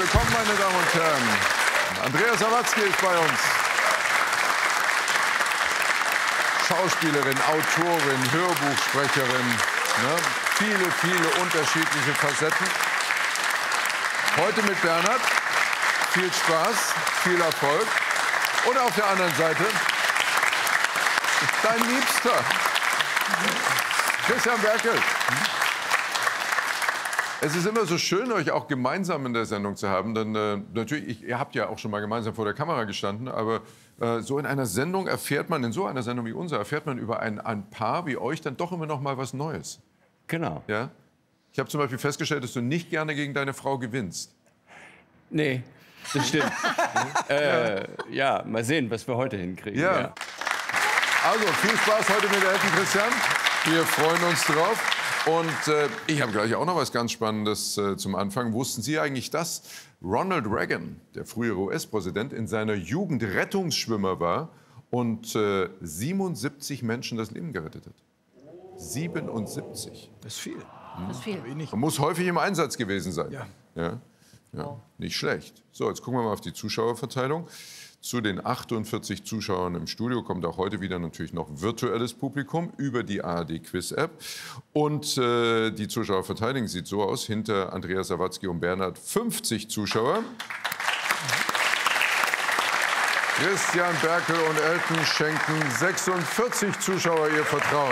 willkommen, meine Damen und Herren. Andrea Sawatzki ist bei uns. Schauspielerin, Autorin, Hörbuchsprecherin. Ne? Viele, viele unterschiedliche Facetten. Heute mit Bernhard. Viel Spaß, viel Erfolg. Und auf der anderen Seite dein Liebster, Christian Berkel. Es ist immer so schön, euch auch gemeinsam in der Sendung zu haben. Denn natürlich, ihr habt ja auch schon mal gemeinsam vor der Kamera gestanden. Aber so in einer Sendung erfährt man, in so einer Sendung wie unserer, erfährt man über ein Paar wie euch dann doch immer noch mal was Neues. Genau. Ja? Ich habe zum Beispiel festgestellt, dass du nicht gerne gegen deine Frau gewinnst. Nee, das stimmt. Ja, mal sehen, was wir heute hinkriegen. Ja. Ja. Also, viel Spaß heute mit Elton Christian. Wir freuen uns drauf. Und ich habe gleich auch noch was ganz Spannendes zum Anfang. Wussten Sie eigentlich, dass Ronald Reagan, der frühere US-Präsident, in seiner Jugend Rettungsschwimmer war und 77 Menschen das Leben gerettet hat? 77. Das ist viel. Das ist viel. Man muss häufig im Einsatz gewesen sein. Ja. Ja. Nicht schlecht. So, jetzt gucken wir mal auf die Zuschauerverteilung. Zu den 48 Zuschauern im Studio kommt auch heute wieder natürlich noch virtuelles Publikum über die ARD-Quiz-App. Und die Zuschauerverteilung sieht so aus. Hinter Andrea Sawatzki und Bernhard 50 Zuschauer. Christian Berkel und Elton schenken 46 Zuschauer ihr Vertrauen.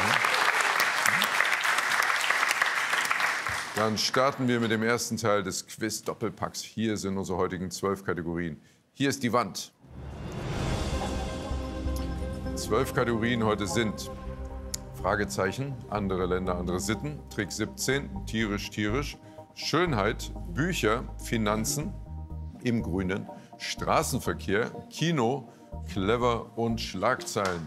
Dann starten wir mit dem ersten Teil des Quiz-Doppelpacks. Hier sind unsere heutigen 12 Kategorien. Hier ist die Wand. 12 Kategorien heute sind Fragezeichen, andere Länder, andere Sitten, Trick 17, tierisch, tierisch, Schönheit, Bücher, Finanzen, im Grünen, Straßenverkehr, Kino, clever und Schlagzeilen.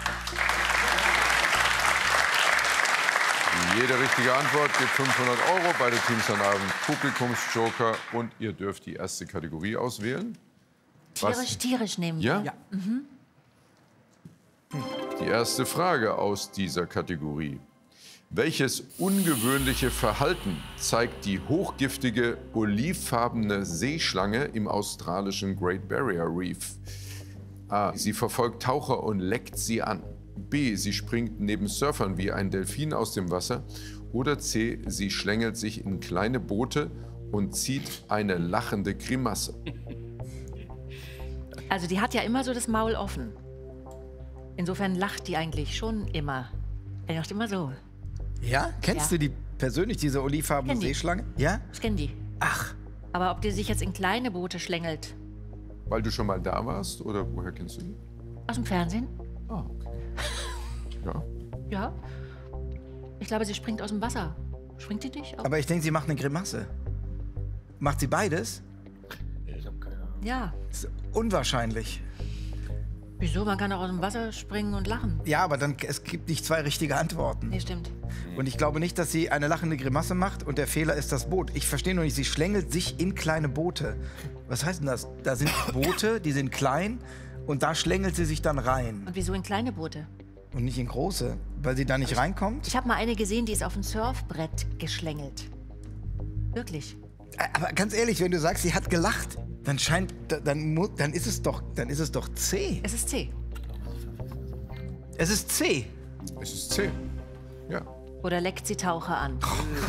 Jede richtige Antwort gibt 500 €. Beide Teams am Abend Publikumsjoker. Und ihr dürft die erste Kategorie auswählen. Tierisch, tierisch nehmen. Ja? Ja. Die erste Frage aus dieser Kategorie. Welches ungewöhnliche Verhalten zeigt die hochgiftige olivfarbene Seeschlange im australischen Great Barrier Reef? A. Sie verfolgt Taucher und leckt sie an. B. Sie springt neben Surfern wie ein Delfin aus dem Wasser. Oder C. Sie schlängelt sich in kleine Boote und zieht eine lachende Grimasse. Also die hat ja immer so das Maul offen. Insofern lacht die eigentlich schon immer. Er lacht immer so. Ja? Kennst Ja. du die persönlich, diese olivfarbene Kenn die. Seeschlange? Ja? Ich kenne die. Ach, Aber ob die sich jetzt in kleine Boote schlängelt? Weil du schon mal da warst? Oder woher kennst du die? Aus dem Fernsehen? Ah, okay. Ja. Ja. Ich glaube, sie springt aus dem Wasser. Springt die nicht? aber ich denke, sie macht eine Grimasse. Macht sie beides? Ja. Das ist unwahrscheinlich. Wieso? Man kann auch aus dem Wasser springen und lachen. Ja, aber dann, es gibt nicht zwei richtige Antworten. Nee, stimmt. Und ich glaube nicht, dass sie eine lachende Grimasse macht und der Fehler ist das Boot. Ich verstehe nur nicht, sie schlängelt sich in kleine Boote. Was heißt denn das? Da sind Boote, die sind klein und da schlängelt sie sich dann rein. Und wieso in kleine Boote? Und nicht in große, weil sie da nicht reinkommt? Ich habe mal eine gesehen, die ist auf ein Surfbrett geschlängelt. Wirklich. Aber ganz ehrlich, wenn du sagst, sie hat gelacht, dann dann ist es doch C. Es ist C. Es ist C. Es ist C. Ja. Oder leckt sie Taucher an?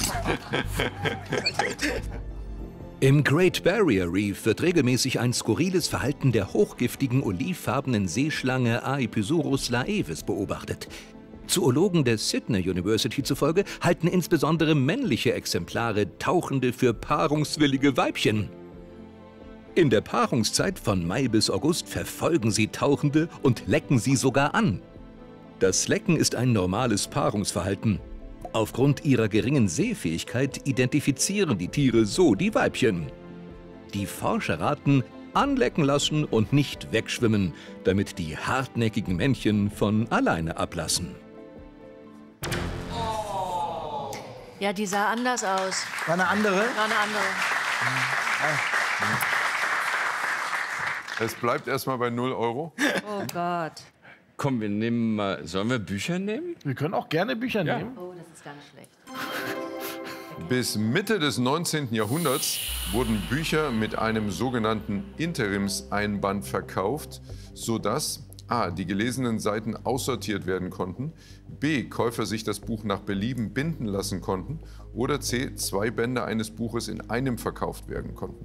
Im Great Barrier Reef wird regelmäßig ein skurriles Verhalten der hochgiftigen olivfarbenen Seeschlange Aepysurus laevis beobachtet. Zoologen der Sydney University zufolge halten insbesondere männliche Exemplare Tauchende für paarungswillige Weibchen. In der Paarungszeit von Mai bis August verfolgen sie Tauchende und lecken sie sogar an. Das Lecken ist ein normales Paarungsverhalten. Aufgrund ihrer geringen Sehfähigkeit identifizieren die Tiere so die Weibchen. Die Forscher raten, anlecken lassen und nicht wegschwimmen, damit die hartnäckigen Männchen von alleine ablassen. Ja, die sah anders aus. War eine andere? War eine andere. Es bleibt erstmal bei 0 €. Oh Gott. Komm, wir nehmen mal. Sollen wir Bücher nehmen? Wir können auch gerne Bücher nehmen. Oh, das ist ganz schlecht. Bis Mitte des 19. Jahrhunderts wurden Bücher mit einem sogenannten Interimseinband verkauft, sodass a. die gelesenen Seiten aussortiert werden konnten, b. Käufer sich das Buch nach Belieben binden lassen konnten oder c. 2 Bände eines Buches in einem verkauft werden konnten.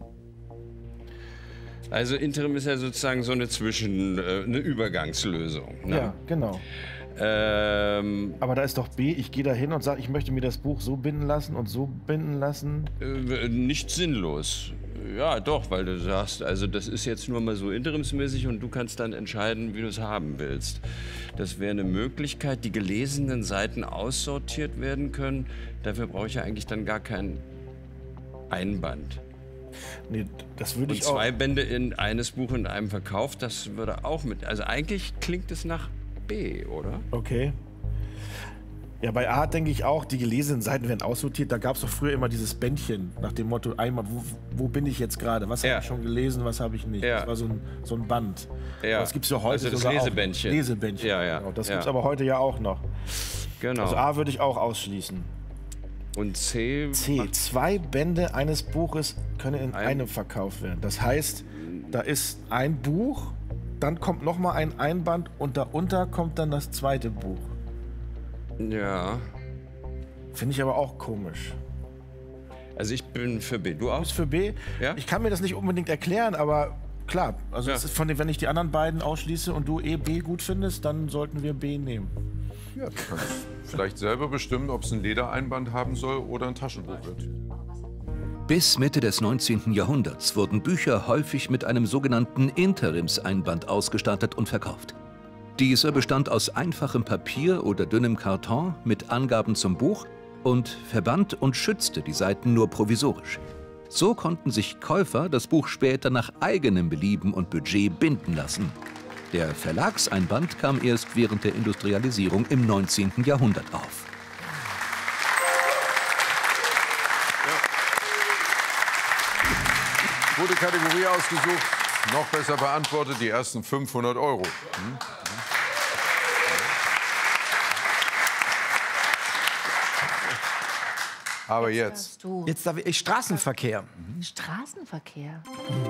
Also Interim ist ja sozusagen so eine eine Übergangslösung. Ne? Ja, genau. Aber da ist doch B, ich gehe da hin und sage, ich möchte mir das Buch so binden lassen und so binden lassen. Nicht sinnlos. Ja, doch, weil du sagst, also das ist jetzt nur mal so interimsmäßig und du kannst dann entscheiden, wie du es haben willst. Das wäre eine Möglichkeit, die gelesenen Seiten aussortiert werden können. Dafür brauche ich ja eigentlich dann gar kein Einband. Nee, das würde ich auch. Und 2 Bände in eines Buch in einem Verkauf, das würde auch mit. Also eigentlich klingt es nach B, oder? Okay. Ja, bei A denke ich auch, die gelesenen Seiten werden aussortiert. Da gab es doch früher immer dieses Bändchen nach dem Motto, einmal, wo bin ich jetzt gerade? Was habe ich schon gelesen, was habe ich nicht? Ja. Das war so ein Band. Ja. Das gibt es ja heute also das sogar Lesebändchen. Auch. Lesebändchen. Ja, ja. Genau. Das ja. gibt es aber heute ja auch noch. Genau. Also A würde ich auch ausschließen. Und C? C. 2 Bände eines Buches können in einem verkauft werden. Das heißt, da ist ein Buch, dann kommt noch mal ein Einband und darunter kommt dann das zweite Buch. Ja. Finde ich aber auch komisch. Also ich bin für B. Du Du auch? bist für B? Ja? Ich kann mir das nicht unbedingt erklären, aber klar. Also Ja. das ist wenn ich die anderen beiden ausschließe und du B gut findest, dann sollten wir B nehmen. Ja, du kannst vielleicht selber bestimmen, ob es ein Ledereinband haben soll oder ein Taschenbuch wird. Bis Mitte des 19. Jahrhunderts wurden Bücher häufig mit einem sogenannten Interimseinband ausgestattet und verkauft. Dieser bestand aus einfachem Papier oder dünnem Karton mit Angaben zum Buch und verband und schützte die Seiten nur provisorisch. So konnten sich Käufer das Buch später nach eigenem Belieben und Budget binden lassen. Der Verlagseinband kam erst während der Industrialisierung im 19. Jahrhundert auf. Gute Kategorie ausgesucht, noch besser beantwortet, die ersten 500 €. Aber jetzt. Du. Jetzt darf ich Straßenverkehr. Straßenverkehr.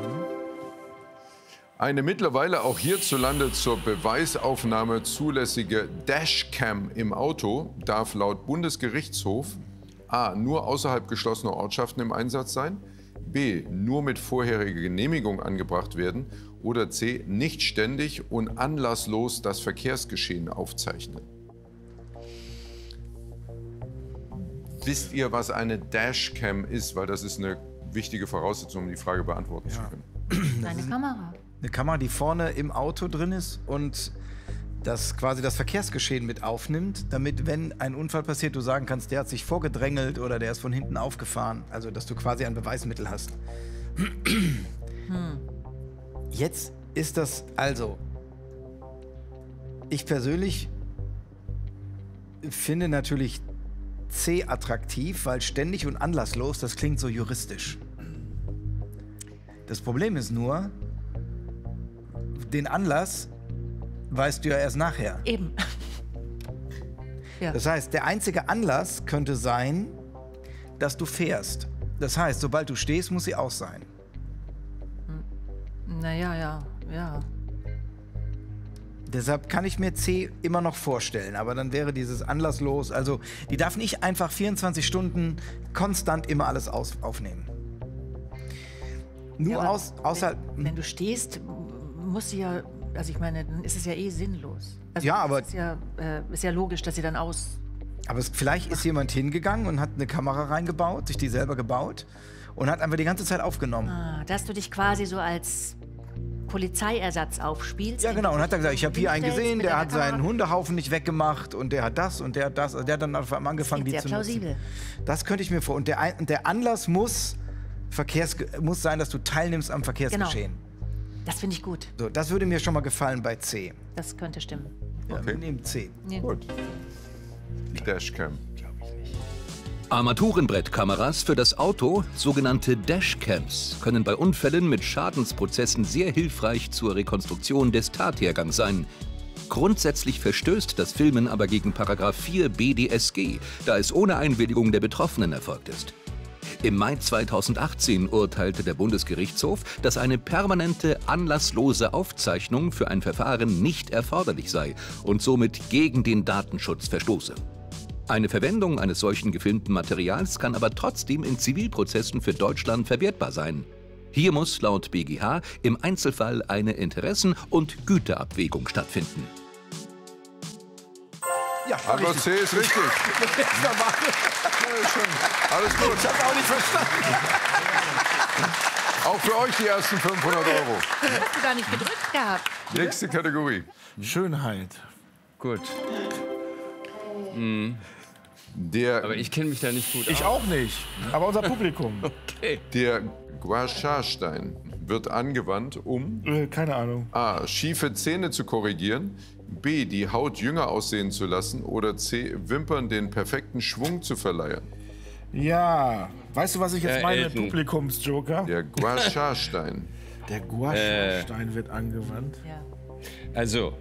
Eine mittlerweile auch hierzulande zur Beweisaufnahme zulässige Dashcam im Auto darf laut Bundesgerichtshof a. nur außerhalb geschlossener Ortschaften im Einsatz sein, b. nur mit vorheriger Genehmigung angebracht werden oder c. nicht ständig und anlasslos das Verkehrsgeschehen aufzeichnen. Wisst ihr, was eine Dashcam ist? Weil das ist eine wichtige Voraussetzung, um die Frage beantworten zu können. Eine Kamera. Eine Kamera, die vorne im Auto drin ist und das quasi das Verkehrsgeschehen mit aufnimmt, damit, wenn ein Unfall passiert, du sagen kannst, der hat sich vorgedrängelt oder der ist von hinten aufgefahren. Also, dass du quasi ein Beweismittel hast. Jetzt ist das also. Ich persönlich finde natürlich C attraktiv, weil ständig und anlasslos, das klingt so juristisch. Das Problem ist nur, den Anlass weißt du ja erst nachher. Eben. Ja. Das heißt, der einzige Anlass könnte sein, dass du fährst. Das heißt, sobald du stehst, muss sie aus sein. Naja, ja. Deshalb kann ich mir C immer noch vorstellen, aber dann wäre dieses anlasslos, also die darf nicht einfach 24 Stunden konstant immer alles aufnehmen. Nur Ja, aber außerhalb... Wenn du stehst, muss sie ja, also ich meine, dann ist es ja eh sinnlos. Also Ja, das aber- ist ja logisch, dass sie dann aus... Aber vielleicht ist jemand hingegangen und hat eine Kamera reingebaut, sich die selber gebaut und hat einfach die ganze Zeit aufgenommen. Dass du dich quasi so als Polizeiersatz aufspielst. Ja, genau. Und hat dann gesagt, ich habe hier einen Hinstellst gesehen, mit der deiner hat seinen Kamera. Hundehaufen nicht weggemacht und der hat das und der hat das. Also der hat dann auf einmal angefangen, die Klingt zu sehr nutzen. plausibel. Das könnte ich mir vor. Und der Anlass muss sein, dass du teilnimmst am Verkehrsgeschehen. Das finde ich gut. So, das würde mir schon mal gefallen bei C. Das könnte stimmen. Ja, Okay. wir nehmen C. Ja. Gut. Dashcam. Armaturenbrettkameras für das Auto, sogenannte Dashcams, können bei Unfällen mit Schadensprozessen sehr hilfreich zur Rekonstruktion des Tathergangs sein. Grundsätzlich verstößt das Filmen aber gegen § 4 BDSG, da es ohne Einwilligung der Betroffenen erfolgt ist. Im Mai 2018 urteilte der Bundesgerichtshof, dass eine permanente, anlasslose Aufzeichnung für ein Verfahren nicht erforderlich sei und somit gegen den Datenschutz verstoße. Eine Verwendung eines solchen gefilmten Materials kann aber trotzdem in Zivilprozessen für Deutschland verwertbar sein. Hier muss laut BGH im Einzelfall eine Interessen- und Güterabwägung stattfinden. Ja, Antwort C ist richtig. Ja, schon. Alles gut. Ich hab's auch nicht verstanden. Auch für euch die ersten 500 Euro. Hast du gar nicht gedrückt gehabt? Nächste Kategorie. Schönheit. Gut. Aber ich kenne mich da nicht gut aus. Ich auch nicht, aber unser Publikum. Der Gua Sha Stein wird angewandt, um Keine Ahnung. A. schiefe Zähne zu korrigieren, B. die Haut jünger aussehen zu lassen oder C. Wimpern den perfekten Schwung zu verleihen. Ja, weißt du, was ich jetzt meine mit Elton. Publikumsjoker? Der Gua Sha Stein. Der Gua Sha Stein wird angewandt. Ja. Also,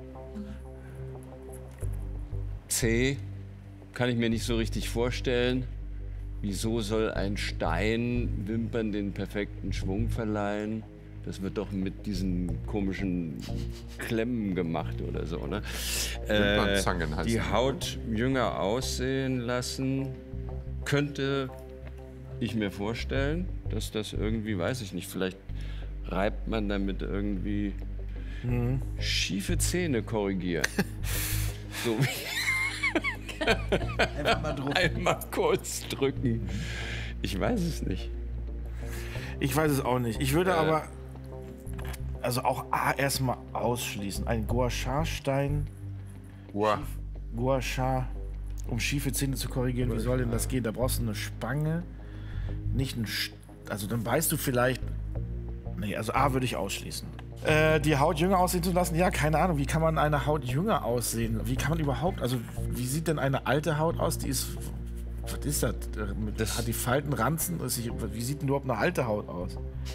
C kann ich mir nicht so richtig vorstellen. Wieso soll ein Stein Wimpern den perfekten Schwung verleihen? Das wird doch mit diesen komischen Klemmen gemacht oder so, ne? Wimpernzangen heißt Die das. Haut jünger aussehen lassen, könnte ich mir vorstellen, dass das irgendwie, weiß ich nicht, vielleicht reibt man damit irgendwie schiefe Zähne korrigieren. So wie Einfach mal drucken. einmal kurz drücken. Ich weiß es nicht. Ich weiß es auch nicht. Ich würde aber also auch A erstmal ausschließen. Ein Gua Sha Stein, Gua. Gua Sha, um schiefe Zähne zu korrigieren. Wie soll denn das gehen? Da brauchst du eine Spange, nicht ein also dann weißt du vielleicht. Nee, also A würde ich ausschließen. Die Haut jünger aussehen zu lassen? Ja, keine Ahnung. Wie kann man eine Haut jünger aussehen? Wie kann man überhaupt, also wie sieht denn eine alte Haut aus? Die ist, was ist das? Hat die Falten, Ranzen? Wie sieht denn überhaupt eine alte Haut aus?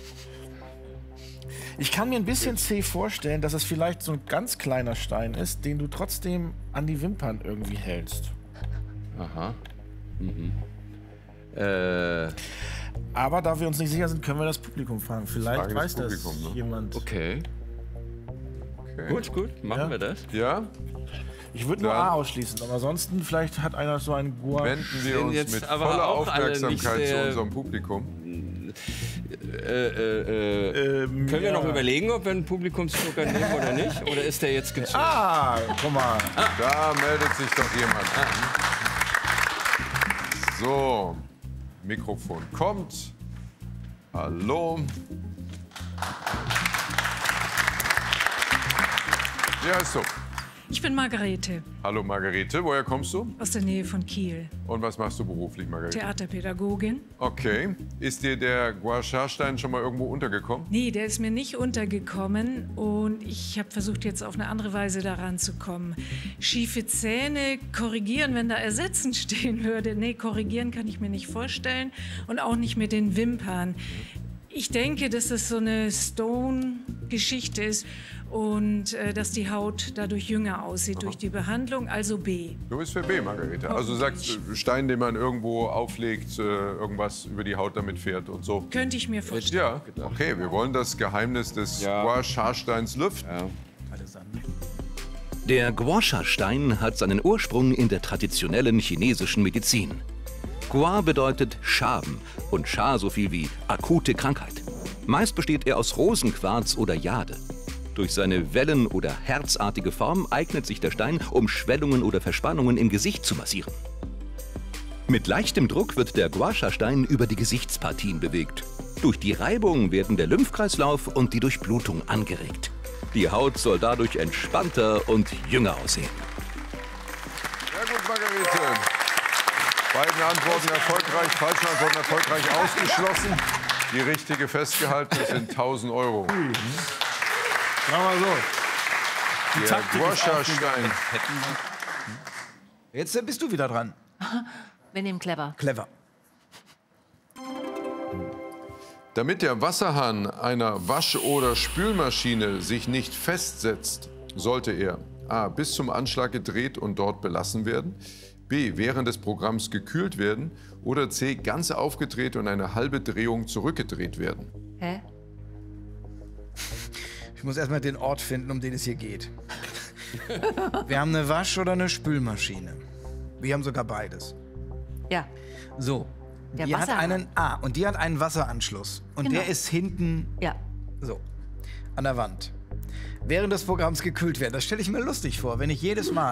Ich kann mir ein bisschen C vorstellen, dass es vielleicht so ein ganz kleiner Stein ist, den du trotzdem an die Wimpern irgendwie hältst. Aha. Aber da wir uns nicht sicher sind, können wir das Publikum fragen. Vielleicht Fragen das weiß das Publikum, ne? jemand. Okay. Gut, machen Ja. wir das. Ja? Ich würde nur Dann- A ausschließen, aber ansonsten vielleicht hat einer so einen Gua. Wenden wir uns jetzt mit aber voller auch alle nicht Aufmerksamkeit zu sehr- unserem Publikum. Können wir noch überlegen, ob wir einen Publikumsjoker nehmen oder nicht? Oder ist der jetzt gezogen? Ah, guck mal. Da meldet sich doch jemand. So, Mikrofon kommt. Hallo. Wie heißt du? Ich bin Margarete Hallo Margarete, woher kommst du? aus der Nähe von Kiel, Und was machst du beruflich, Margarete? Theaterpädagogin. Okay. Ist dir der Gua Sha Stein schon mal irgendwo untergekommen? Nee, der ist mir nicht untergekommen und ich habe versucht, jetzt auf eine andere Weise daran zu kommen. Schiefe Zähne korrigieren, wenn da ersetzen stehen würde. Nee, korrigieren kann ich mir nicht vorstellen und auch nicht mit den Wimpern. Ich denke, dass das so eine Stone-Geschichte ist und dass die Haut dadurch jünger aussieht durch die Behandlung, also B. Du bist für B, Margarete. Also du sagst Stein, den man irgendwo auflegt, irgendwas über die Haut damit fährt und so. Könnte ich mir vorstellen. Ja, okay, wir wollen das Geheimnis des Gua Sha Steins lüften. Der Gua Sha Stein hat seinen Ursprung in der traditionellen chinesischen Medizin. Gua bedeutet Schaben und Sha so viel wie akute Krankheit. Meist besteht er aus Rosenquarz oder Jade. Durch seine wellen- oder herzartige Form eignet sich der Stein, um Schwellungen oder Verspannungen im Gesicht zu massieren. Mit leichtem Druck wird der Gua Sha Stein über die Gesichtspartien bewegt. Durch die Reibung werden der Lymphkreislauf und die Durchblutung angeregt. Die Haut soll dadurch entspannter und jünger aussehen. Sehr gut, Margarete. Beiden Antworten erfolgreich, falsche Antworten erfolgreich ausgeschlossen. Die richtige festgehalten, das sind 1.000 Euro. Machen wir so. Der Taktik Gua ist Sha Stein. Jetzt bist du wieder dran. Wir nehmen clever. Clever. Damit der Wasserhahn einer Wasch- oder Spülmaschine sich nicht festsetzt, sollte er A. bis zum Anschlag gedreht und dort belassen werden, B. während des Programms gekühlt werden oder C. ganz aufgedreht und eine halbe Drehung zurückgedreht werden? Hä? Ich muss erstmal den Ort finden, um den es hier geht. Wir haben eine Wasch- oder eine Spülmaschine. Wir haben sogar beides. Ja. So. Der Die hat Wasserhahn. einen und die hat einen Wasseranschluss. Und Genau. der ist hinten Ja. so an der Wand. Während des Programms gekühlt werden. Das stelle ich mir lustig vor, wenn ich jedes Mal